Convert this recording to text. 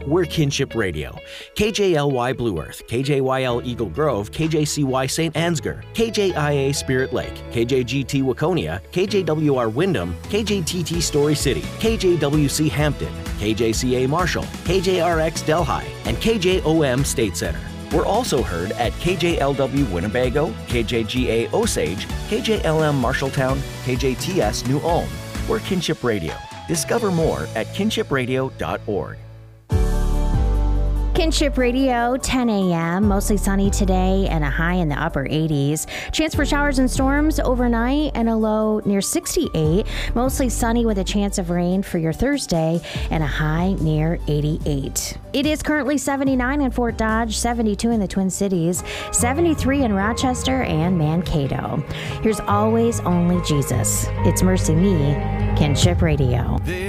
we're Kinship Radio. KJLY Blue Earth, KJYL Eagle Grove, KJCY St. Ansgar, KJIA Spirit Lake, KJGT Waconia, KJWR Wyndham, KJTT Story City, KJWC Hampton, KJCA Marshall, KJRX Delhi, and KJOM State Center. We're also heard at KJLW Winnebago, KJGA Osage, KJLM Marshalltown, KJTS New Ulm. We're Kinship Radio. Discover more at kinshipradio.org. Kinship Radio, 10 a.m., mostly sunny today and a high in the upper 80s. Chance for showers and storms overnight and a low near 68. Mostly sunny with a chance of rain for your Thursday and a high near 88. It is currently 79 in Fort Dodge, 72 in the Twin Cities, 73 in Rochester and Mankato. Here's Always Only Jesus. It's Mercy Me, Kinship Radio.